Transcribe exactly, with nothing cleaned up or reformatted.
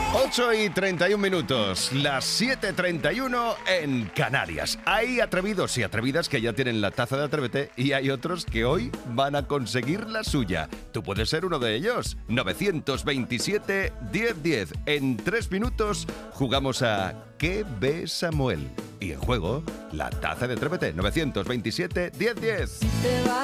ocho y treinta y un minutos, las siete y treinta y uno en Canarias. Hay atrevidos y atrevidas que ya tienen la taza de Atrévete y hay otros que hoy van a conseguir la suya. Tú puedes ser uno de ellos. novecientos veintisiete, diez diez. En tres minutos jugamos a ¿Qué ve Samuel? Y en juego, la taza de Atrévete. novecientos veintisiete, diez diez.